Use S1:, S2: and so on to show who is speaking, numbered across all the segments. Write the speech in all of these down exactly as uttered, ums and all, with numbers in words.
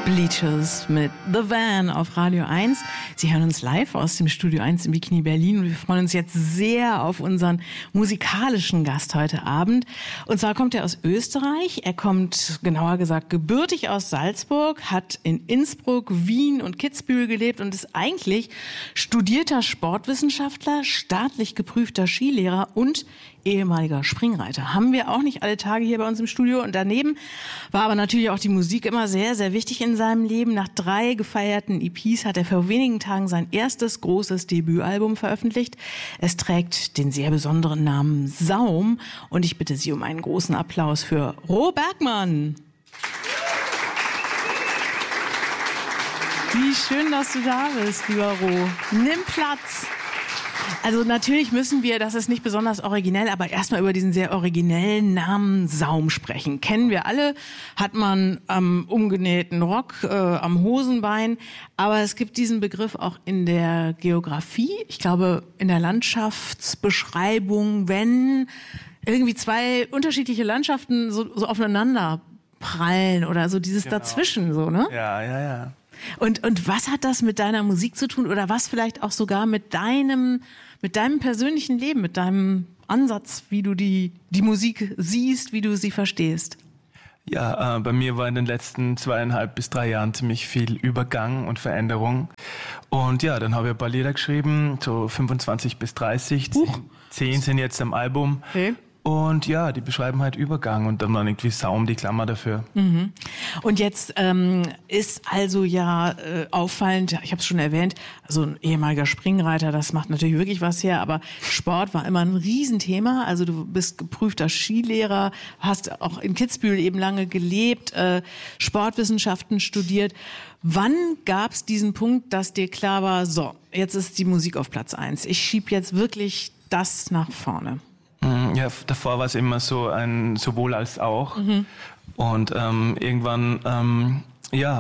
S1: Bleachers mit The Van auf Radio eins. Sie hören uns live aus dem Studio eins im Bikini Berlin und wir freuen uns jetzt sehr auf unseren musikalischen Gast heute Abend. Und zwar kommt er aus Österreich. Er kommt, genauer gesagt, gebürtig aus Salzburg, hat in Innsbruck, Wien und Kitzbühel gelebt und ist eigentlich studierter Sportwissenschaftler, staatlich geprüfter Skilehrer und ehemaliger Springreiter. Haben wir auch nicht alle Tage hier bei uns im Studio. Und daneben war aber natürlich auch die Musik immer sehr, sehr wichtig in seinem Leben. Nach drei gefeierten E Ps hat er vor wenigen Tagen sein erstes großes Debütalbum veröffentlicht. Es trägt den sehr besonderen Namen Saum. Und ich bitte Sie um einen großen Applaus für Ro Bergmann. Wie schön, dass du da bist, lieber Ro. Nimm Platz. Also natürlich müssen wir, das ist nicht besonders originell, aber erstmal über diesen sehr originellen Namen Saum sprechen. Kennen wir alle, hat man am umgenähten Rock, äh, am Hosenbein. Aber es gibt diesen Begriff auch in der Geografie, ich glaube in der Landschaftsbeschreibung, wenn irgendwie zwei unterschiedliche Landschaften so, so aufeinander prallen oder so dieses genau. Dazwischen, so, ne?
S2: Ja, ja, ja.
S1: Und, und was hat das mit deiner Musik zu tun oder was vielleicht auch sogar mit deinem, mit deinem persönlichen Leben, mit deinem Ansatz, wie du die, die Musik siehst, wie du sie verstehst?
S2: Ja, äh, bei mir war in den letzten zweieinhalb bis drei Jahren ziemlich viel Übergang und Veränderung. Und ja, dann habe ich ein paar Lieder geschrieben, so fünfundzwanzig bis dreißig.
S1: Huch.
S2: Zehn sind jetzt am Album.
S1: Okay.
S2: Und ja, die beschreiben halt Übergang und dann war irgendwie Saum die Klammer dafür.
S1: Mhm. Und jetzt ähm, ist also ja äh, auffallend, ich habe es schon erwähnt, so ein ehemaliger Springreiter, das macht natürlich wirklich was her, aber Sport war immer ein Riesenthema. Also du bist geprüfter Skilehrer, hast auch in Kitzbühel eben lange gelebt, äh, Sportwissenschaften studiert. Wann gab es diesen Punkt, dass dir klar war, so, jetzt ist die Musik auf Platz eins. Ich schieb jetzt wirklich das nach vorne?
S2: Ja, davor war es immer so ein sowohl als auch. Mhm. Und ähm, irgendwann, ähm, ja,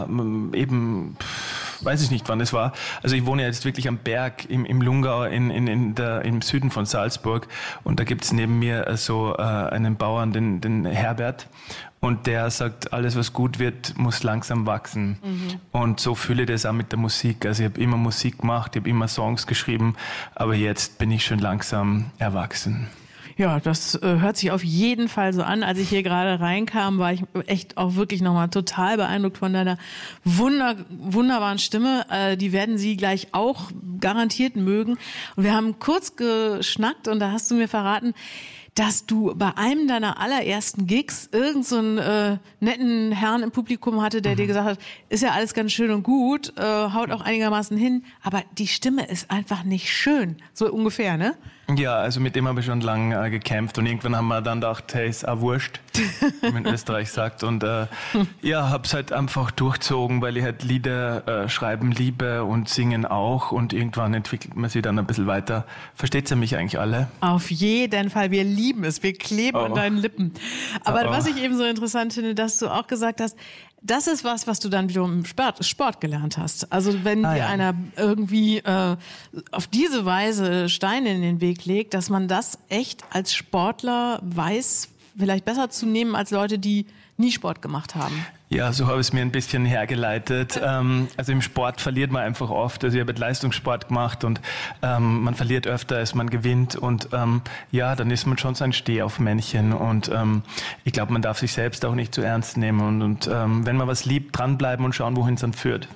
S2: eben, pff, weiß ich nicht, wann es war. Also ich wohne jetzt wirklich am Berg im, im Lungau in, in, in der, im Süden von Salzburg. Und da gibt's neben mir so äh, einen Bauern, den, den Herbert. Und der sagt, alles was gut wird, muss langsam wachsen. Mhm. Und so fühle ich das auch mit der Musik. Also ich habe immer Musik gemacht, ich habe immer Songs geschrieben, aber jetzt bin ich schon langsam erwachsen.
S1: Ja, das äh, hört sich auf jeden Fall so an. Als ich hier gerade reinkam, war ich echt auch wirklich nochmal total beeindruckt von deiner wunder, wunderbaren Stimme. Äh, die werden Sie gleich auch garantiert mögen. Und wir haben kurz geschnackt und da hast du mir verraten, dass du bei einem deiner allerersten Gigs irgend so einen äh, netten Herrn im Publikum hatte, der mhm. dir gesagt hat, ist ja alles ganz schön und gut, äh, haut auch einigermaßen hin, aber die Stimme ist einfach nicht schön. So ungefähr, ne?
S2: Ja, also mit dem habe ich schon lange äh, gekämpft und irgendwann haben wir dann gedacht, hey, ist auch wurscht, wie man in Österreich sagt. Und äh, ja, habe es halt einfach durchzogen, weil ich halt Lieder äh, schreiben liebe und singen auch und irgendwann entwickelt man sich dann ein bisschen weiter. Versteht ihr mich eigentlich alle?
S1: Auf jeden Fall, wir lieben es, wir kleben oh. an deinen Lippen. Aber oh. was ich eben so interessant finde, dass du auch gesagt hast, das ist was, was du dann wiederum im Sport, Sport gelernt hast. Also wenn
S2: ah,
S1: dir
S2: ja.
S1: einer irgendwie äh, auf diese Weise Steine in den Weg legt, dass man das echt als Sportler weiß, vielleicht besser zu nehmen als Leute, die nie Sport gemacht haben.
S2: Ja, so habe ich es mir ein bisschen hergeleitet. Ähm, also im Sport verliert man einfach oft. Also ich habe Leistungssport gemacht und ähm, man verliert öfter, als man gewinnt. Und ähm, ja, dann ist man schon so ein Stehaufmännchen. Und ähm, ich glaube, man darf sich selbst auch nicht zu ernst nehmen. Und, und ähm, wenn man was liebt, dranbleiben und schauen, wohin es dann führt.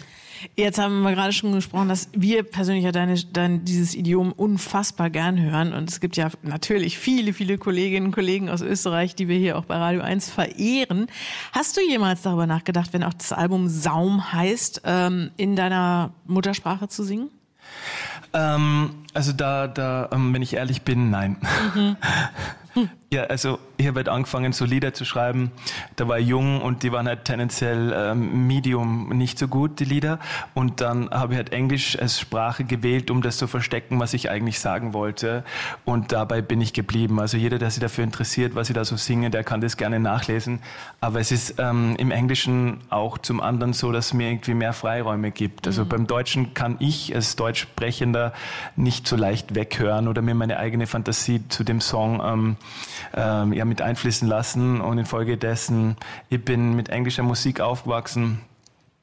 S1: Jetzt haben wir gerade schon gesprochen, dass wir persönlich ja deine, dein, dieses Idiom unfassbar gern hören. Und es gibt ja natürlich viele, viele Kolleginnen und Kollegen aus Österreich, die wir hier auch bei Radio eins verehren. Hast du jemals darüber nachgedacht, wenn auch das Album Saum heißt, ähm, in deiner Muttersprache zu singen?
S2: Ähm, also da, da ähm, wenn ich ehrlich bin, nein. Mhm. Ja, also ich habe halt angefangen, so Lieder zu schreiben. Da war ich jung und die waren halt tendenziell ähm, Medium nicht so gut, die Lieder. Und dann habe ich halt Englisch als Sprache gewählt, um das zu verstecken, was ich eigentlich sagen wollte. Und dabei bin ich geblieben. Also jeder, der sich dafür interessiert, was ich da so singe, der kann das gerne nachlesen. Aber es ist ähm, im Englischen auch zum anderen so, dass es mir irgendwie mehr Freiräume gibt. Also mhm. beim Deutschen kann ich als Deutschsprechender nicht so leicht weghören oder mir meine eigene Fantasie zu dem Song ähm, ähm, ja, mit einfließen lassen und infolgedessen, ich bin mit englischer Musik aufgewachsen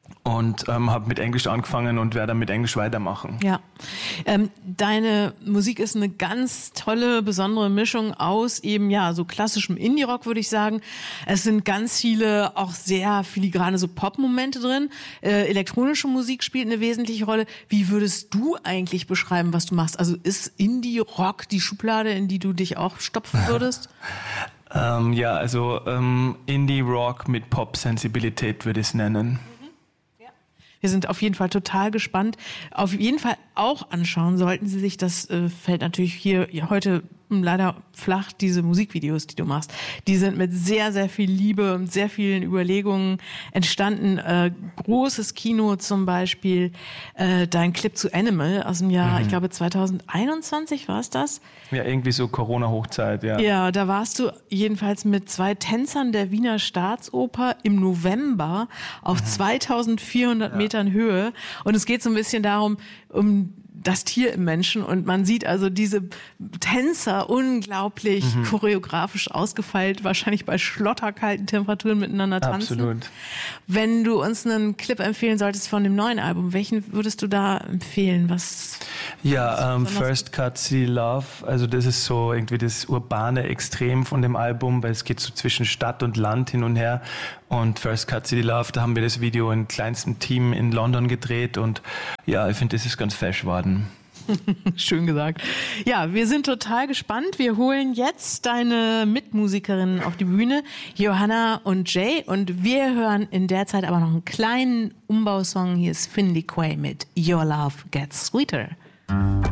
S2: und ähm, habe mit Englisch angefangen und werde dann mit Englisch weitermachen.
S1: Ja, ähm, deine Musik ist eine ganz tolle, besondere Mischung aus eben, ja, so klassischem Indie-Rock, würde ich sagen. Es sind ganz viele, auch sehr filigrane so Pop-Momente drin. Äh, elektronische Musik spielt eine wesentliche Rolle. Wie würdest du eigentlich beschreiben, was du machst? Also ist Indie-Rock die Schublade, in die du dich auch stopfen würdest?
S2: ähm, ja, also ähm, Indie-Rock mit Pop-Sensibilität würde ich es nennen.
S1: Wir sind auf jeden Fall total gespannt. Auf jeden Fall auch anschauen sollten Sie sich, das äh, fällt natürlich hier heute leider flach, diese Musikvideos, die du machst. Die sind mit sehr, sehr viel Liebe und sehr vielen Überlegungen entstanden. Äh, großes Kino zum Beispiel, äh, dein Clip zu Animal aus dem Jahr, mhm. ich glaube zwanzig einundzwanzig war es das?
S2: Ja, irgendwie so Corona-Hochzeit, ja.
S1: Ja, da warst du jedenfalls mit zwei Tänzern der Wiener Staatsoper im November auf mhm. zweitausendvierhundert ja. Metern Höhe. Und es geht so ein bisschen darum, um das Tier im Menschen, und man sieht also diese Tänzer unglaublich mhm. choreografisch ausgefeilt, wahrscheinlich bei schlotterkalten Temperaturen miteinander tanzen.
S2: Absolut.
S1: Wenn du uns einen Clip empfehlen solltest von dem neuen Album, welchen würdest du da empfehlen? Was?
S2: Ja, um, First Cut City Love, also das ist so irgendwie das urbane Extrem von dem Album, weil es geht so zwischen Stadt und Land hin und her. Und First Cut City Love, da haben wir das Video in kleinstem Team in London gedreht und ja, ich finde, das ist ganz fesch worden.
S1: Schön gesagt. Ja, wir sind total gespannt. Wir holen jetzt deine Mitmusikerinnen auf die Bühne, Johanna und Jay, und wir hören in der Zeit aber noch einen kleinen Umbausong. Hier ist Finley Quay mit Your Love Gets Sweeter.